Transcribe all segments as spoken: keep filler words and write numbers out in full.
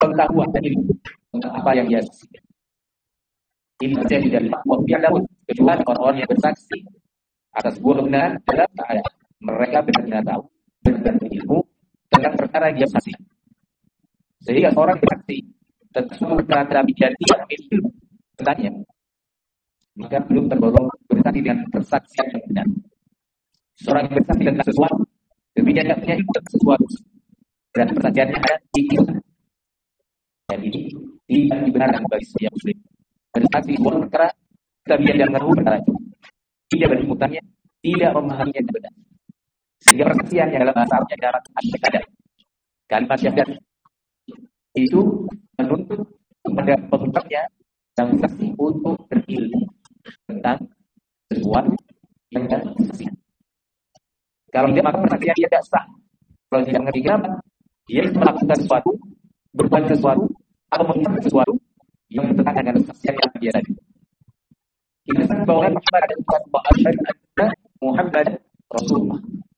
pengetahuan dan ilmu tentang apa yang dia saksikan. Ini terjadi dari waktu yang dahulu. Kedua, orang-orang yang bersaksi atas sebuah kebenaran adalah keadaan mereka benar-benar tahu, benar-benar berilmu tentang perkara yang dia saksikan. Sehingga seorang bersaksi tentang sebuah perkara tapi dia tidak memiliki ilmu tentangnya, maka belum tergolong bersaksi dengan persaksian yang benar. Seorang yang bersaksi tentang sesuatu, tapi dia tidak punya ilmu tentang sesuatu, dan persaksiannya ada di ilmu. Dan ini tidak dibenarkan bagi setiap muslim. Bersaksi sebuah perkara, tapi dia tidak mengetahui perkara itu, tidak berilmu tentangnya, tidak memahaminya dengan benar. Sehingga persaksian yang dalam bahasa Arabnya adalah syahadat. Kalimat syahadat itu menuntut kepada pengucapnya yang saksi untuk berilmu tentang sesuatu yang dia saksikan. Kalau dia maka persaksian dia tidak sah. Kalau tidak mengerti kenapa dia melakukan sesuatu, berbuat sesuatu, atau mengucapkan sesuatu yang bertentangan dengan kesaksian yang dia tadi. Kita saksi bahwa Muhammad adalah Muhammad Rasulullah.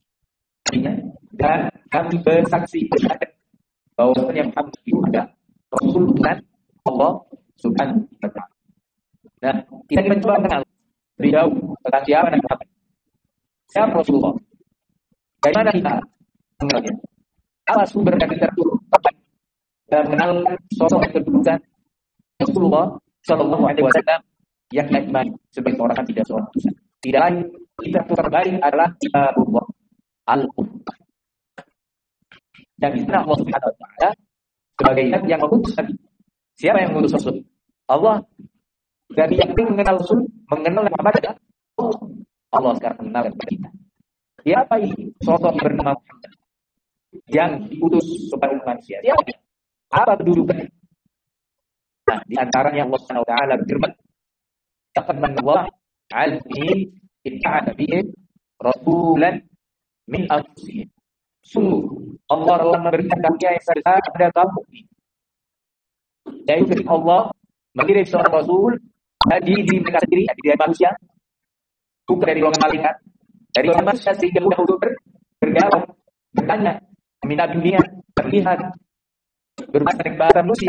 Dan kami bersaksi bahwa Muhammad itu adalah Rasul Tuhan Allah Subhanahu wa Ta'ala. Nah, kita mencoba mengenal beliau tentang siapa Nabi Muhammad. Siapa Rasulullah? Dari mana kita mengenalnya? Apa sumber yang kita turun? Dan mengenal sosok kedudukan Rasulullah Shallallahu Alaihi Wasallam yang kita imani sebagai seorang yang tidak seorang utusan. Tidak lain literatur terbaik adalah Kitabullah Al-Qur'an. Dan di sana Allah Subhanahu Wa Taala sebagai yang mengutus Nabi. Siapa yang mengutus Rasul? Allah. Dan yang mengenal Rasul, mengenal Muhammad adalah Allah. Allah sekarang mengenal kepada kita. Siapa ini sosok yang bernama Muhammad yang diutus kepada manusia? Siapa dia? Apa kedudukannya? Nah, di antaranya Allah Subhanahu Wa Taala berfirman, "Taqaddama Allah 'alaihim itta'ana bihim rasulan min anfusihim." Sungguh Allah telah memberikan karunia yang besar kepada kaum mukmin. Yaitu Allah mengirim seorang Rasul dari diri mereka sendiri, dari diri manusia, bukan dari golongan malaikat, dari golongan manusia sehingga mudah untuk ber, berdialog, bertanya, minta bimbingan, terlihat, berbahasa dengan bahasa manusia.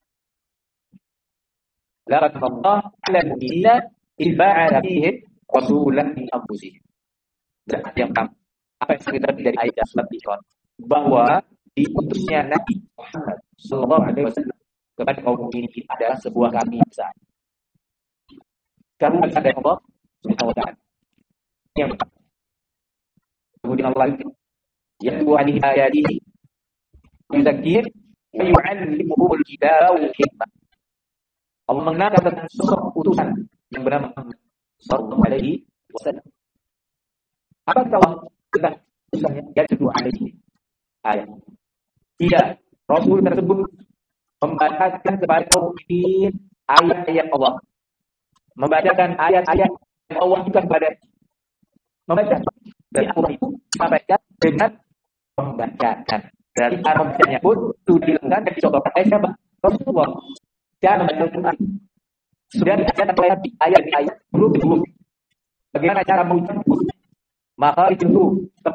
Laqad Allah 'ala al-mu'minina idh ba'atha fihim rasulan min anfusihim. Berarti yang pertama, apa yang kita dari ayat surat Al-Imran, bahwa diutusnya Nabi Muhammad Sallallahu Alaihi Wasallam kepada kaum mukminin adalah sebuah karunia besar. Karunia besar dari Allah Subhanahu Wa Taala. Yang kemudian Allah yatlu alaihi ayatihi yuzakkir wa yu'allimuhumul kitaba wal hikmah. Allah mengenalkan tentang sosok utusan yang bernama Muhammad Sallallahu Alaihi Wasallam. Apa kata Allah tentang utusannya? Yatlu alaihi ayat. Tidak, Rasul tersebut membacakan kepada kaum mukminin ayat-ayat Allah, membacakan ayat-ayat yang Allah juga kepada membaca. Dari Al-Quran itu disampaikan dengan membacakan. Dari cara membacanya pun itu dilakukan dan dicontohkan oleh siapa? Rasulullah. Cara membaca Al-Quran sudah diajarkan oleh Nabi ayat-ayat belum belum. Bagaimana cara mengucapkan? Maka itu